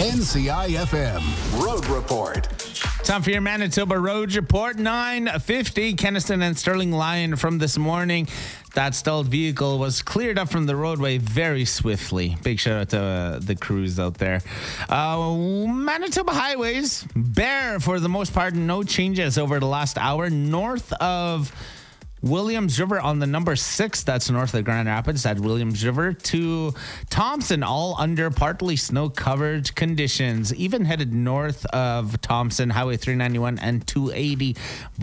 NCIFM Road Report. Time for your Manitoba Road Report. 9:50. Kenaston and Sterling Lyon from this morning. That stalled vehicle was cleared up from the roadway very swiftly. Big shout out to the crews out there. Manitoba highways, bare for the most part. No changes over the last hour. North of Williams River on the number 6, that's north of Grand Rapids at Williams River, to Thompson, all under partly snow-covered conditions. Even headed north of Thompson, Highway 391 and 280.